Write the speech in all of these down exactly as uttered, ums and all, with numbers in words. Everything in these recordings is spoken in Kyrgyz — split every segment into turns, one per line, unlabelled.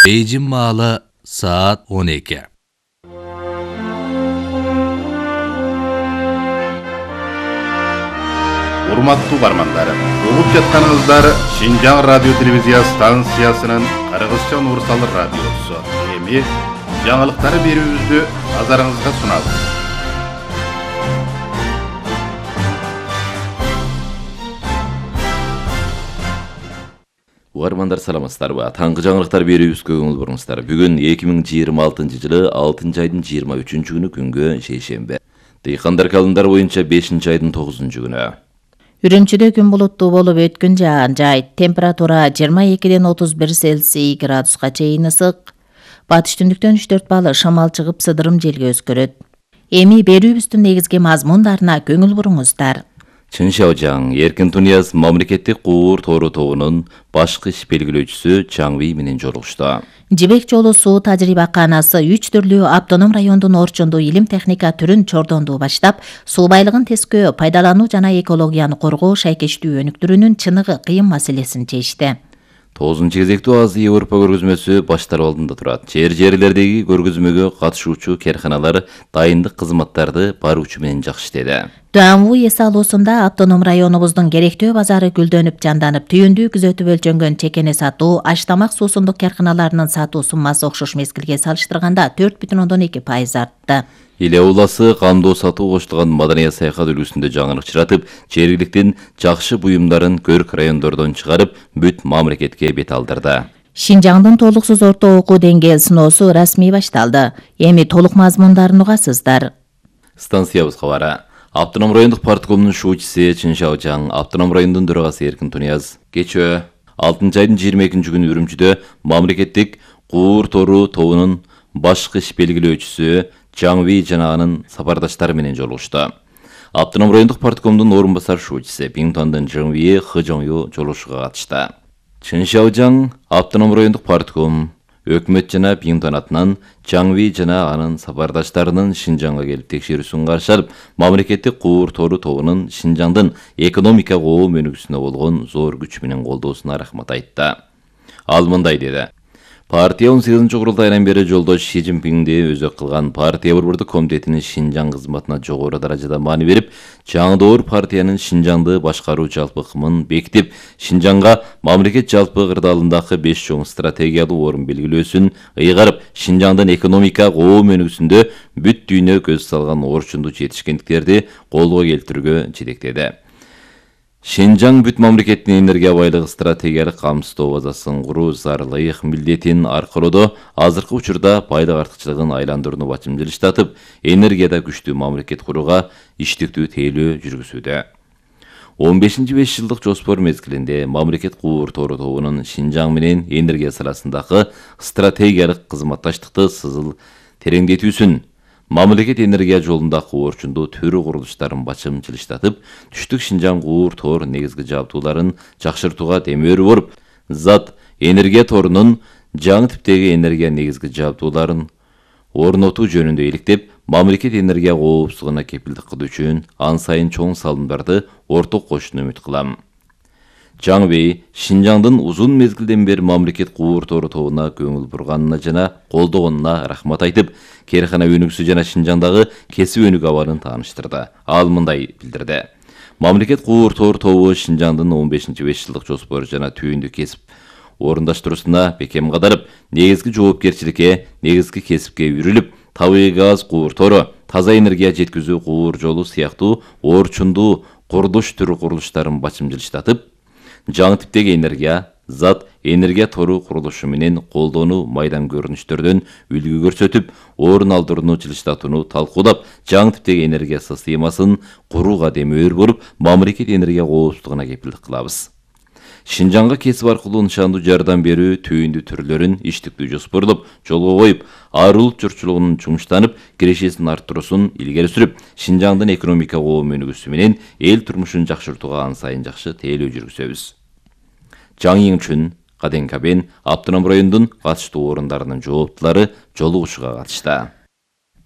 Beyjin malı saat on iki.
Урматтуу бармандар, угуп жатканыңыздар Шинжаң радио телевизия станциясынын Кыргызча Нурсал радиосу. Эми жаңылыктары берүүбүздү назарыңызга сунабыз.
Угармандар саламатсыздарбы? Таңкы жаңылыктар берүүбүзгө көңүл буруңуздар. Бүгүн эки миң жыйырма алтынчы жылы алтынчы айдын жыйырма үчүнчү күнү күнгө шейшембе. Дыйкандар календары боюнча бешинчи айдын тогузунчу күнү.
Үрүмчүдө күн булуттуу болуп өткөн жаан жайт. Температура жыйырма экиден отуз бир Цельсий градуска чейин ысык. Батыш түндүктөн үч төрт балы шамал чыгып сыдырым желге өскөрөт. Эми берүүбүздүн негизги мазмундарына көңүл буруңуздар.
Чыншаожаң Эркин Тунияз мамлекеттик куур тору тобунун башкы иш белгилөөчүсү Чаңви менен жолугушту.
Жибек жолу суу тажрыйбаканасы үч түрлүү автоном райондун орчундуу илим техника түрүн чордондуу баштап, суу байлыгын тескөө, пайдалануу жана экологияны коргоо шайкештүү өнүктүрүүнүн чыныгы кыйын маселесин чечти.
тогузунчу кезектүү Азия Европа көргөзмөсү баштар алдында турат. Жер жерлердеги көргөзмөгө катышуучу керканалар дайындык кызматтарды баруучу менен жакшы иштеди.
Дуанву эс алуусунда автоном районубуздун керектөө базары гүлдөнүп жанданып, түйүндүү күзөтүп өлчөнгөн чекени сатуу, аштамак суусундук керканаларынын сатуу суммасы окшош мезгилге салыштырганда төрт бүтүн ондон эки пайыз артты.
Иле уласы кандоо сатуу коштулган маданият саякат үлгүсүндө жаңылык чыратып, жергиликтин жакшы буюмдарын көрк райондордон чыгарып, бүт мамлекетке бет алдырды.
Шинжаңдын толуксуз орто окуу деңгээл сыноосу расмий башталды. Эми толук мазмундарын угасыздар.
Станциябыз кабары. Автоном райондук парткомунун шуучусы Чыншаожаң, автоном райондун төрагасы Эркин Тунияз кечөө алтынчы айдын жыйырма экинчи күнү Үрүмчүдө мамлекеттик куур тору тобунун башкы иш белгилөөчүсү Чаңви жана анын сапардаштары менен жолугушту. Автоном райондук парткомдун орун басар шуучусы Биңтондун Жыңви Хыжоңю жолугушууга катышты. Чыншаожаң автоном райондук партком өкмөт жана Биңтон атынан Чаңви жана анын сапардаштарынын Шинжаңга келип текшерүүсүн каршы алып, мамлекеттик куур тору тобунун Шинжаңдын экономика коом өнүгүүсүнө болгон зор күч менен колдоосуна рахмат айтты. Ал мындай деди: Партия он сегизинчи курултайынан бери жолдош Си Цзиньпинди өзөк кылган партия борбордук комитетинин Шинжаң кызматына жогору даражада маани берип, жаңдоор партиянын Шинжаңды башкаруу жалпы ыкмын бекитип, Шинжаңга мамлекет жалпы кырдаалындагы беш чоң стратегиялуу орун белгилөөсүн ыйгарып, Шинжаңдын экономика коом өнүгүүсүндө бүт дүйнө көз салган орчундуу жетишкендиктерди колго келтирүүгө жетектеди. Шинжаң бүт мамлекеттин энергия байлыгы стратегиялык камсыздоо базасын куруу зарылык милдетин аркылоодо азыркы учурда байлык артыкчылыгын айландырууну бачым жылыштатып, энергияда күчтүү мамлекет курууга иштиктүү тейлөө жүргүзүүдө. он бешинчи беш жылдык жоспор мезгилинде мамлекет куур тору тобунун Шинжаң менен энергия саласындагы стратегиялык кызматташтыкты сызыл тереңдетүүсүн, мамлекет энергия жолундагы орчундуу төрү курулуштарын бачым жылыштатып, түштүк Шинжаң куур тор негизги жабдууларын жакшыртууга демөөрү болуп, зат энергия торунун жаңы типтеги энергия негизги жабдууларын орнотуу жөнүндө иликтеп, мамлекет энергия коопсуздугуна кепилдик кылуу үчүн ан сайын чоң салымдарды орток кошууну үмүт кылам. Чаңви Шинжаңдын узун мезгилден бери мамлекет куур тору тобуна көңүл бурганына жана колдогонуна рахмат айтып, керкана өнүгүүсү жана Шинжаңдагы кесип өнүгүү абалын тааныштырды. Ал мындай билдирди: Мамлекет куур тору тобу Шинжаңдын он бешинчи беш жылдык жоспору жана түйүндү кесип орундаштыруусуна бекем кадалып, негизги жоопкерчиликке, негизги кесипке үрүлүп, табигый газ куур тору, таза энергия жеткизүү куур жолу сыяктуу орчундуу курулуш түрү курулуштарын бачым жылыштатып, жаңы типтеги энергия, зат энергия тору курулушу менен колдонуу майдан көрүнүштөрдөн үлгү көрсөтүп, орун алдырууну жылыштатууну талкуулап, жаңы типтеги энергия системасын курууга демөөр болуп, мамлекет энергия коопсуздугуна кепилдик кылабыз. Шинжаңга кесип аркылуу нышандуу жардам берүү түйүндүү түрлөрүн иштиктүү жоспорлоп, жолго коюп, ар улут журтчулугунун жумуштанып, кирешесин арттыруусун илгери сүрүп, Шинжаңдын экономика коом өнүгүүсү менен эл турмушун жакшыртууга ан сайын жакшы тейлөө жүргүзөбүз. Жаң Йыңчүн, Каден Кабен автоном райондун катыштуу орундарынын жооптулары жолугушууга катышты.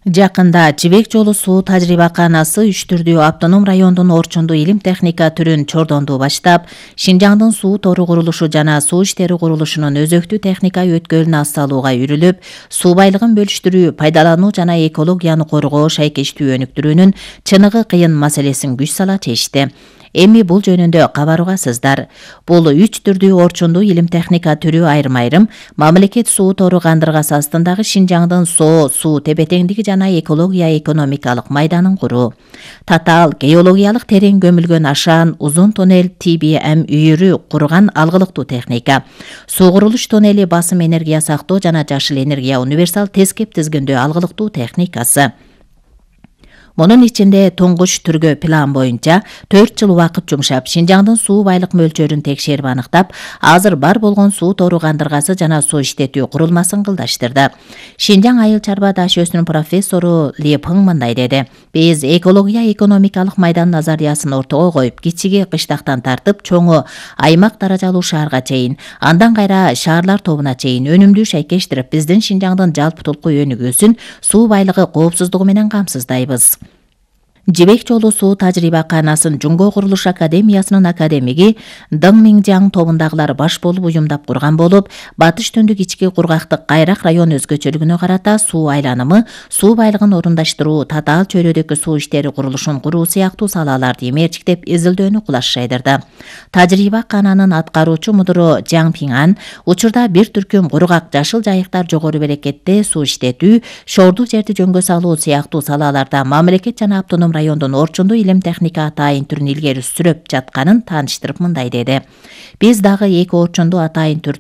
Жакында Жибек жолу суу тажрыйбаканасы үч түрдүү автоном райондун орчундуу илим техника түрүн чордонду баштап, Шинжаңдын суу тору курулушу жана суу иштери курулушунун өзөктүү техника өткөлүн аз салууга үрүлүп, суу байлыгын бөлүштүрүү, пайдалануу жана экологияны коргоо шайкештүү өнүктүрүүнүн чыныгы кыйын маселесин күч сала чечти. Эми бул жөнүндө кабар угасыздар. Бул үч түрдүү орчундуу илим техника түрү айрым-айрым мамлекет суу тору кандыргасы астындагы Шинжаңдын соо, суу тепе-теңдиги жана экология экономикалык майданын куруу. Татаал геологиялык терең көмүлгөн ашаан узун туннель Т Б М үйүрү курган алгылыктуу техника. Суу курулуш туннели басым энергия сактоо жана жашыл энергия универсал тескеп тизгиндөө алгылыктуу техникасы. Мунун ичинде туңгуч түргө план боюнча төрт жыл убакыт жумшап, Шинжаңдын суу байлык мөлчөрүн текшерип аныктап, азыр бар болгон суу тору кандыргасы жана суу иштетүү курулмасын кылдаштырды. Шинжаң айыл чарба даш өсүнүн профессору Ли Пың мындай деди: "Биз экология экономикалык майдан назариясын ортого коюп, кичиги кыштактан тартып, чоңу аймак даражалуу шаарга чейин, андан кайра шаарлар тобуна чейин өнүмдүү шайкештирип, биздин Шинжаңдын жалпы өнүгүүсүн суу байлыгы коопсуздугу менен камсыздайбыз." Жибек жолу суу тажрыйбаканасын Жуңго курулуш академиясынын академиги Дың Миңжаң тобундагылар баш болуп уюмдап курган болуп, батыш түндүк ички кургактык кайрак район өзгөчөлүгүнө карата суу айланымы, суу байлыгын орундаштыруу, татаал чөйрөдөгү суу иштери курулушун куруу сыяктуу салаларды эмерчиктеп изилдөөнү кулаш жайдырды. Тажрыйбакананын аткаруучу мудуру Жаң Пиңан учурда бир түркүм кургак жашыл жайыктар жогору берекетте суу иштетүү, шоордуу жерди жөнгө салуу сыяктуу салаларда мамлекет жана автоном райондун орчундуу илим техника атайын түрүн илгери сүрөп жатканын тааныштырып мындай деди: "Биз дагы эки орчундуу атайын түрдү